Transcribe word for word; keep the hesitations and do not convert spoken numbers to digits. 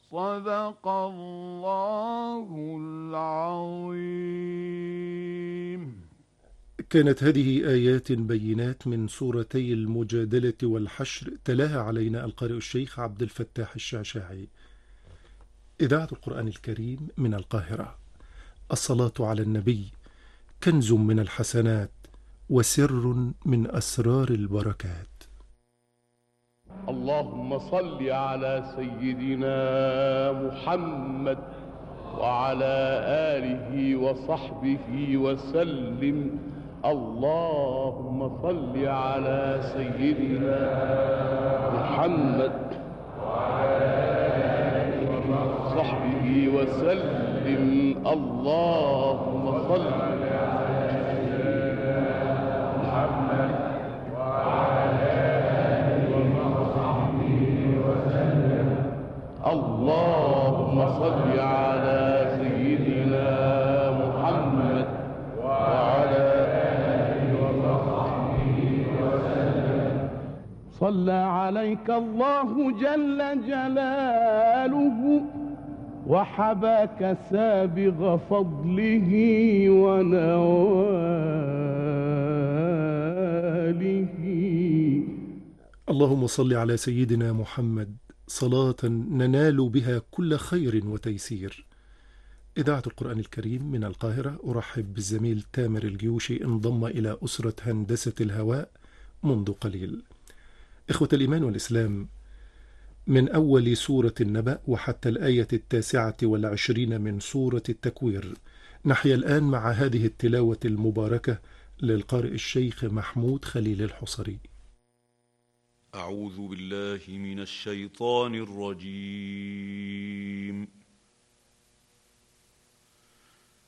صدق الله العظيم. كانت هذه آيات بينات من سورتي المجادلة والحشر، تلاها علينا القارئ الشيخ عبد الفتاح الشعشاعي. إذاعة القرآن الكريم من القاهرة. الصلاة على النبي كنز من الحسنات وسر من أسرار البركات. اللهم صل على سيدنا محمد وعلى آله وصحبه وسلم. اللهم صل على سيدنا محمد وعلى آله وصحبه وسلم. اللهم صل على سيدنا محمد وعلى آله وصحبه وسلم. اللهم صل على سيدنا محمد وعلى آله وصحبه وسلم. صلى عليك الله جل جلاله وحباك سابغ فضله ونواله. اللهم صل على سيدنا محمد صلاة ننال بها كل خير وتيسير. إذاعة القرآن الكريم من القاهرة. أرحب بالزميل تامر الجيوشي، انضم إلى أسرة هندسة الهواء منذ قليل. إخوة الإيمان والإسلام، من أول سورة النبأ وحتى الآية التاسعة والعشرين من سورة التكوير، نحيا الآن مع هذه التلاوة المباركة للقارئ الشيخ محمود خليل الحصري. أعوذ بالله من الشيطان الرجيم.